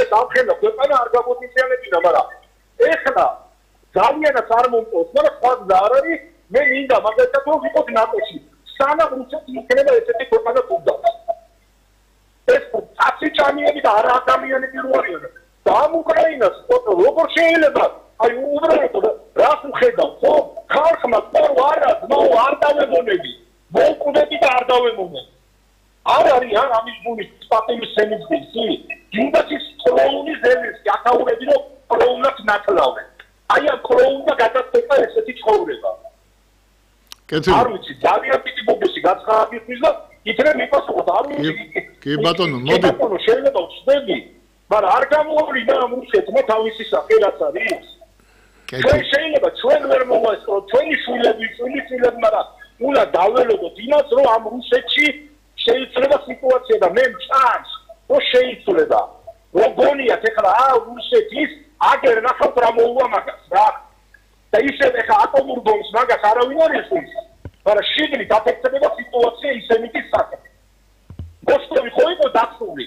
დავხელა ქვეყანა არ გამოდიციანებინა, მაგრამ ეხლა ძალიანაც არ მომწონს, მაგრამ სხვა არ არის, მე მინდა მაგალითად რომ ვიყოთ ნატოში. სანამ რუსეთი იქნება ესეთი ქვეყანა თუნდაც. ეს წაცი ჭამიები და არა ადამიანები რო არიან. და ამ უკრაინას როგორ შეიძლება აი უბრალოდ რას უხედავ ხო ხალხმა პორო არა ძმაო არ დავებონები მოკუდები და არ დავებონები არ არის არ ამის გული პატიმის სემიძბისი გინდაცის კროუნის ზელენსკი აკაურები რომ კროუნას ნათლავენ აი ამ კროუნდა გადაწყვეტა ესეთი ცხოვრება არ ვიცი ძალიან პიტი ბუბისი გაცხადის და იქნებ მიპასუხოთ არ ვიცი კი ბატონო მოდი შეიძლება ვწდები მაგრამ არ გამოვლინდა ამ რუსეთმა თავისი სახე რაც არის შეიძლება ჩვენ ვერ მოვასწროთ ჩვენი შვილები მაგრამ უნდა დაველოდოთ იმას რომ ამ რუსეთში შეიძლება სიტუაცია და მე მწანს რომ შეიძლება რომ გონიათ ეხლა რუსეთის აგერ ნახავთ რა მოუვა მაგას რა და ისევ ეხლა ატომურ ბომბს მაგას არავინ არ იხვის მაგრამ შიგნით აფექტდება სიტუაცია ისემიტის სახით მოსკოვი ხო იყო დაცული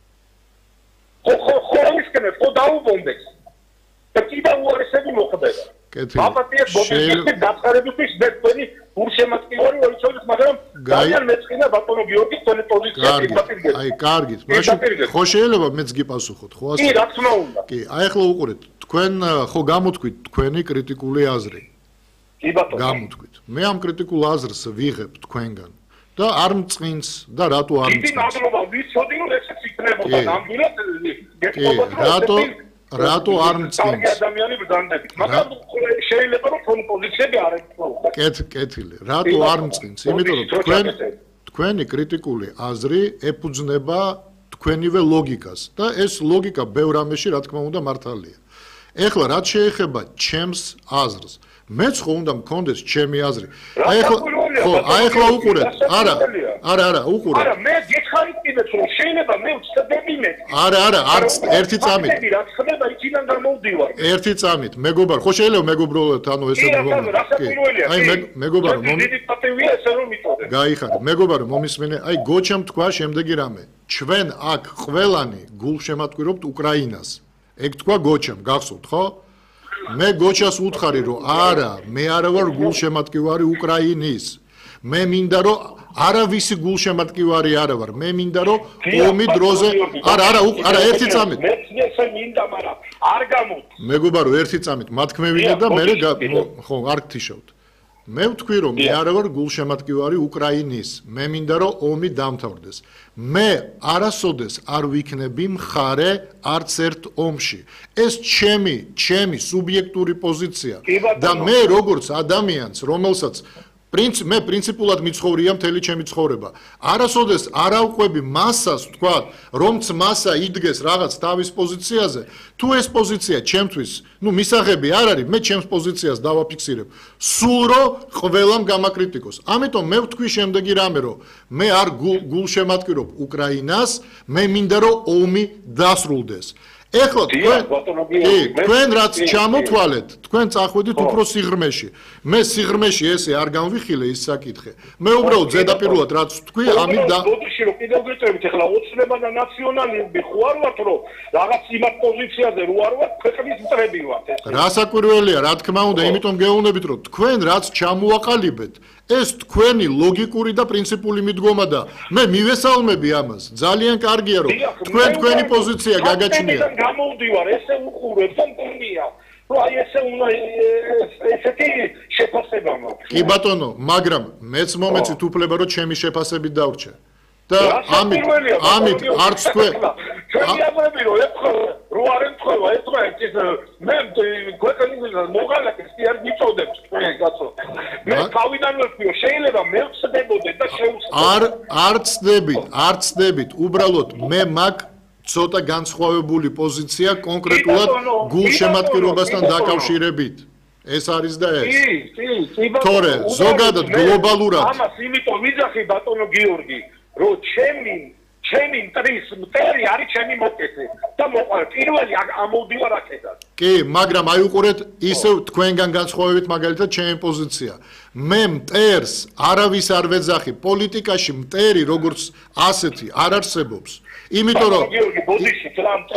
ხო ისკნებ ხო დაუბომბეს და კიდევ უარესები მოხდება აპატიეს ბოდიშის დაცხარებისთვის მეცნი ურშემატკივარი ოიცოდეს მაგრამ ძალიან მეწყინა ბატონო გიორგი თოне პოზიცია პირდაპირ აი კარგით მაშინ ხო შეიძლება მეც გიპასუხოთ ხო ასე კი რა თქმა უნდა კი აი ახლა უყურეთ თქვენ ხო გამოთქვით თქვენი კრიტიკული აზრი კი ბატონო გამოთქვით მე ამ კრიტიკულ აზრს ვიღებ თქვენგან და არ მწყინს და რატო არ მწყინს დიდი მადლობა ვიცოდი რომ ესეც იქნებოდა ნამდვილად გეტყობათ რატო არ მწყინს ადამიანი ბრძანდებით მაგრამ შეიძლება რომ თვითონ პოზიციები არ ეკეთოს კეთილი რატო არ მწყინს იმიტომ რომ თქვენი კრიტიკული აზრი ეფუძნება თქვენივე ლოგიკას და ეს ლოგიკა ბევრ ამაში რა თქმა უნდა მართალია ეხლა რაც შეეხება ჩემს აზრს მეც ხო უნდა მქონდეს ჩემი აზრი აი ახლა უყურეთ არა უყურეთ არა მე გითხარით კიდეც რომ შეიძლება მე ვწდები მე არა არც ერთი წამით რა ხდება იქიდან გამოვდივარ ერთი წამით მეგობარ ხო შეიძლება მეგობრულად ანუ ესე აი მეგობარ დიდი პატივია ესე რომ მიწოდე გაიხარ მეგობარ მომისმენე აი გოჩამ თქვა შემდეგი რამე ჩვენ აქ ყველანი გულშემატკივრობთ უკრაინას ეგ თქვა გოჩამ გახსოვთ ხო მე გოჩას უთხარი რომ არა მე არა ვარ გულშემატკივარი უკრაინის მე მინდა რომ არავისი გულშემატკივარი არა ვარ მე მინდა რომ ომი დროზე არა ერთი წამით მე ესე მინდა მაგრამ არ გამოდი მეგობარო ერთი წამით მათქმევინე და მე ხო არ გთიშავთ მე ვთქვი რომ მე არა ვარ გულშემატკივარი უკრაინის მე მინდა რომ ომი დამთავრდეს მე არასოდეს არ ვიქნები მხარე არც ერთ ომში ეს ჩემი სუბიექტური პოზიცია და მე როგორც ადამიანს რომელსაც მე პრინციპულად მიცხოვრია მთელი ჩემი ცხოვრება არასოდეს არ ავყვები მასას თქვა რომც მასა იდგეს რაღაც თავის პოზიციაზე თუ ეს პოზიცია ჩემთვის მისაღები არ არის მე ჩემს პოზიციას დავაფიქსირებ სულ რომ ყველამ გამაკრიტიკოს ამიტომ მე ვთქვი შემდეგი რამე რომ მე არ გულშემატკივრობ უკრაინას მე მინდა რომ ომი დასრულდეს ეხლა თქვენ რაც ჩამოთვალეთ თქვენ წახვედით უფრო სიღრმეში მე სიღრმეში ესე არ განვიხილე ის საკითხი მე უბრალოდ ზედაპირულად რაც თქვი ამით და ბოდიში რომ კიდევ გეწევით ეხლა ოცნება და ნაციონალიზმი ხო არ ვართ რომ რაღაც იმათ პოზიციაზე რო არ ვართ ქვეყნის მტრები ვართ რა საკვირველია რა თქმა უნდა იმიტომ გეუბნებით რომ თქვენ რაც ჩამოაყალიბეთ ეს თქვენი ლოგიკური და პრინციპული მიდგომა და მე მივესალმები ამას ძალიან კარგია რომ თქვენი პოზიცია გაგაჩნია გამოვდივარ ესე უყურებ და მგონია რომ აი ესე უნდა ესეთი შეფასება მაქვს კი ბატონო მაგრამ მეც მომეწით უფლება რომ ჩემი შეფასებით დავრჩე და ამით არც თქვენ ჩვენი რომ ეთქვა რო არ ეთქვა ეს მე ქვეყნის მოღალატეს კი არ მიწოდებს თქვენ კაცო მე თავიდან ვთქვი შეიძლება მე ვწდებოდე და შევწდები არ წდებით უბრალოდ მე მაგ ცოტა განსხვავებული პოზიცია კონკრეტულად გულშემატკივრობასთან დაკავშირებით ეს არის და ეს კი თორე ზოგადად გლობალურად ამას იმიტომ ვიძახი ბატონო გიორგი რომ ჩემი მტერი არის ჩემი მოკეთე და პირველი ამოვდივარ აქედან კი მაგრამ აი უყურეთ ისევ თქვენგან განსხვავებით მაგალითად ჩემი პოზიცია მე მტერს არავის არ ვეძახი პოლიტიკაში მტერი როგორც ასეთი არ არსებობს იმიტომ რომ